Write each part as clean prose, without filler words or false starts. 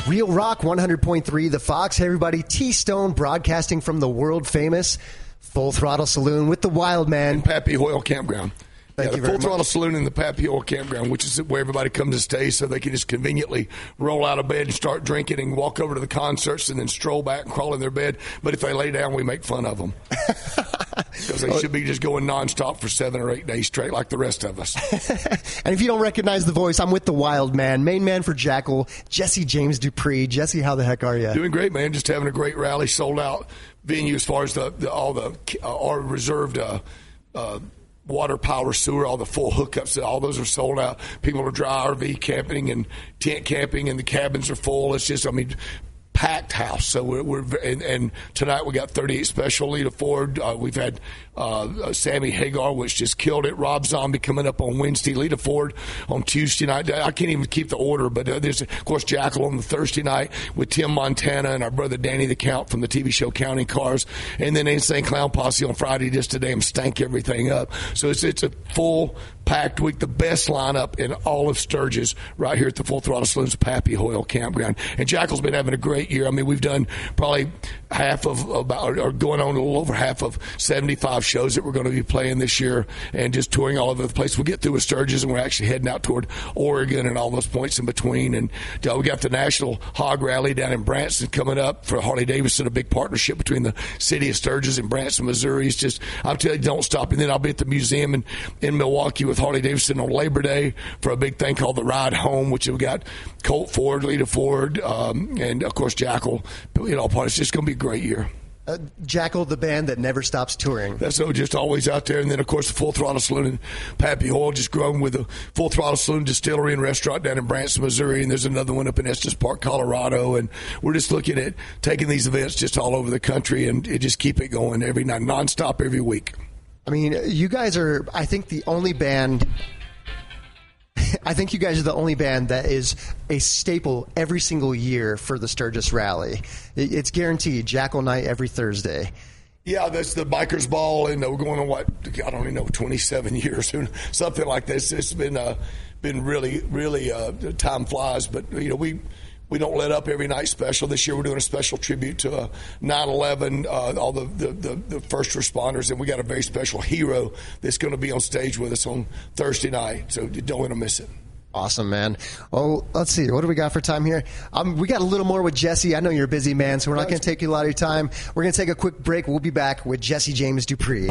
Real Rock 100.3, The Fox. Hey, everybody. T-Stone broadcasting from the world-famous Full Throttle Saloon with the Wild Man. And Pappy Hoyle Campground. Thank you the very Full Throttle much. Saloon in the Pappy Hoyle Campground, which is where everybody comes to stay so they can just conveniently roll out of bed and start drinking and walk over to the concerts and then stroll back and crawl in their bed. But if they lay down, we make fun of them. Because they should be just going nonstop for 7 or 8 days straight like the rest of us. And if you don't recognize the voice, I'm with the Wild Man, main man for Jackal, Jesse James Dupree. Jesse, how the heck are you? Doing great, man. Just having a great rally, sold out venue as far as our reserved water, power, sewer, all the full hookups, all those are sold out. People are dry RV camping and tent camping, and the cabins are full. It's just, packed house. So and tonight we got 38 Special, Lita Ford. We've had Sammy Hagar, which just killed it. Rob Zombie coming up on Wednesday. Lita Ford on Tuesday night. I can't even keep the order, but there's, of course, Jackal on the Thursday night with Tim Montana and our brother Danny the Count from the TV show Counting Cars. And then Insane Clown Posse on Friday just to damn stank everything up. So it's a full packed week, the best lineup in all of Sturgis right here at the Full Throttle Saloon's Pappy Hoyle Campground. And Jackal's been having a great year. We've done probably half of or going on a little over half of 75 shows that we're going to be playing this year and just touring all over the place. We'll get through with Sturgis and we're actually heading out toward Oregon and all those points in between. And we got the National Hog Rally down in Branson coming up for Harley Davidson, a big partnership between the city of Sturgis and Branson, Missouri. It's just, I'm telling you, don't stop. And then I'll be at the museum in Milwaukee with Harley Davidson on Labor Day for a big thing called the Ride Home, which we've got Colt Ford, Lita Ford, and of course Jackal. It's just going to be a great year. Jackal, the band that never stops touring. That's just always out there. And then, of course, the Full Throttle Saloon in Pappy Hoyle, just growing with the Full Throttle Saloon Distillery and Restaurant down in Branson, Missouri. And there's another one up in Estes Park, Colorado. And we're just looking at taking these events just all over the country and just keep it going every night, nonstop every week. You guys are, I think, the only band. I think you guys are the only band that is a staple every single year for the Sturgis Rally. It's guaranteed. Jackal Night every Thursday. Yeah, that's the Bikers Ball, and we're going on, I don't even know, 27 years, something like this. It's been really, really, time flies, but, we don't let up every night special. This year we're doing a special tribute to 9/11, all the first responders, and we got a very special hero that's going to be on stage with us on Thursday night, so you don't want to miss it. Awesome, man. Well, let's see. What do we got for time here? We got a little more with Jesse. I know you're a busy man, so we're not going to take you a lot of your time. We're going to take a quick break. We'll be back with Jesse James Dupree.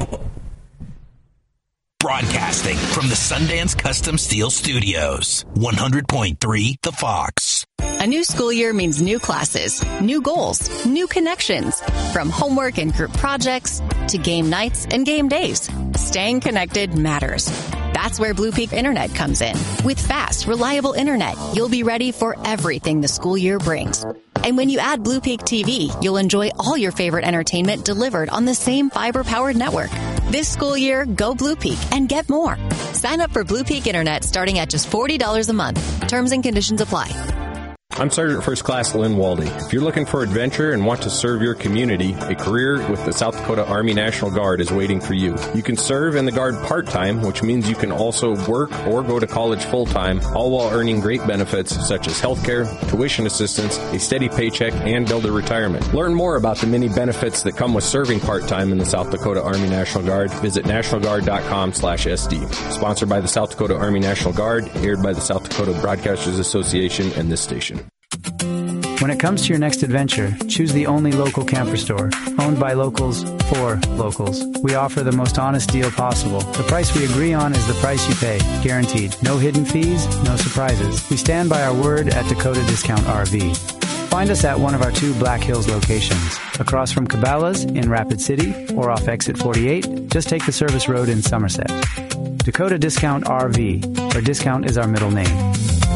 Broadcasting from the Sundance Custom Steel Studios. 100.3 The Fox. A new school year means new classes, new goals, new connections. From homework and group projects to game nights and game days, staying connected matters. That's where Blue Peak Internet comes in. With fast, reliable internet, you'll be ready for everything the school year brings. And when you add Blue Peak TV, you'll enjoy all your favorite entertainment delivered on the same fiber-powered network. This school year, go Blue Peak and get more. Sign up for Blue Peak Internet starting at just $40 a month. Terms and conditions apply. I'm Sergeant First Class Lynn Waldy. If you're looking for adventure and want to serve your community, a career with the South Dakota Army National Guard is waiting for you. You can serve in the Guard part-time, which means you can also work or go to college full-time, all while earning great benefits such as health care, tuition assistance, a steady paycheck, and build a retirement. Learn more about the many benefits that come with serving part-time in the South Dakota Army National Guard. Visit nationalguard.com/SD. Sponsored by the South Dakota Army National Guard, aired by the South Dakota Broadcasters Association and this station. When it comes to your next adventure, choose the only local camper store, owned by locals for locals. We offer the most honest deal possible. The price we agree on is the price you pay, guaranteed. No hidden fees, no surprises. We stand by our word at Dakota Discount RV. Find us at one of our 2 Black Hills locations, across from Cabela's in Rapid City or off Exit 48. Just take the service road in Somerset. Dakota Discount RV, where discount is our middle name.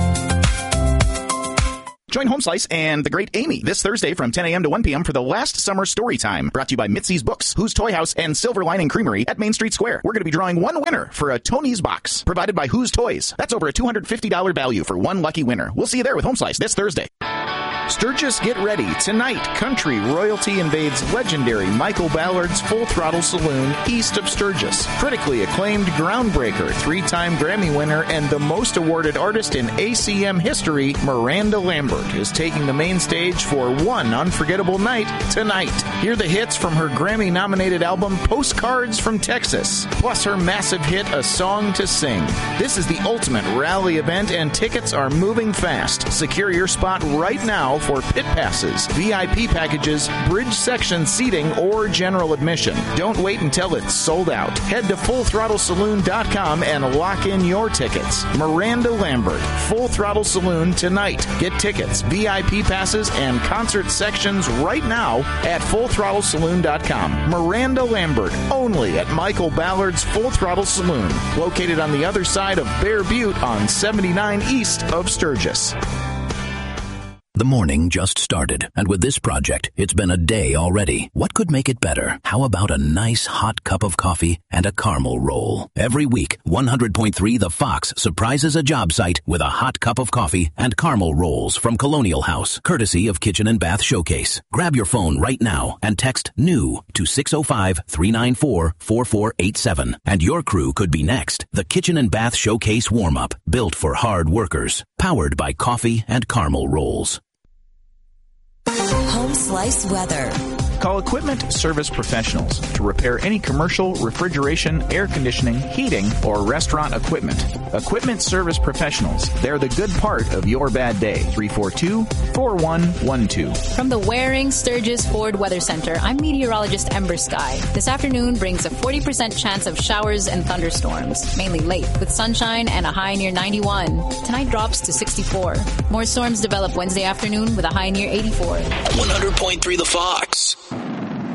Join Homeslice and the great Amy this Thursday from 10 a.m. to 1 p.m. for the last summer story time. Brought to you by Mitzi's Books, Who's Toy House, and Silver Lining Creamery at Main Street Square. We're going to be drawing one winner for a Tony's box provided by Who's Toys. That's over a $250 value for one lucky winner. We'll see you there with Homeslice this Thursday. Sturgis, get ready. Tonight, country royalty invades legendary Michael Ballard's Full Throttle Saloon east of Sturgis. Critically acclaimed groundbreaker, 3-time Grammy winner, and the most awarded artist in ACM history, Miranda Lambert, is taking the main stage for one unforgettable night tonight. Hear the hits from her Grammy-nominated album Postcards from Texas, plus her massive hit A Song to Sing. This is the ultimate rally event, and tickets are moving fast. Secure your spot right now for pit passes, VIP packages, bridge section seating, or general admission. Don't wait until it's sold out. Head to FullThrottleSaloon.com and lock in your tickets. Miranda Lambert, Full Throttle Saloon tonight. Get tickets, VIP passes, and concert sections right now at FullThrottleSaloon.com. Miranda Lambert, only at Michael Ballard's Full Throttle Saloon, located on the other side of Bear Butte on 79 east of Sturgis. The morning just started, and with this project, it's been a day already. What could make it better? How about a nice hot cup of coffee and a caramel roll? Every week, 100.3 The Fox surprises a job site with a hot cup of coffee and caramel rolls from Colonial House, courtesy of Kitchen and Bath Showcase. Grab your phone right now and text NEW to 605-394-4487, and your crew could be next. The Kitchen and Bath Showcase warm-up, built for hard workers, powered by coffee and caramel rolls. Home Slice weather. Call Equipment Service Professionals to repair any commercial, refrigeration, air conditioning, heating, or restaurant equipment. Equipment Service Professionals. They're the good part of your bad day. 342-4112. From the Waring Sturgis Ford Weather Center, I'm meteorologist Ember Sky. This afternoon brings a 40% chance of showers and thunderstorms, mainly late, with sunshine and a high near 91. Tonight drops to 64. More storms develop Wednesday afternoon with a high near 84. 100.3 The Fox.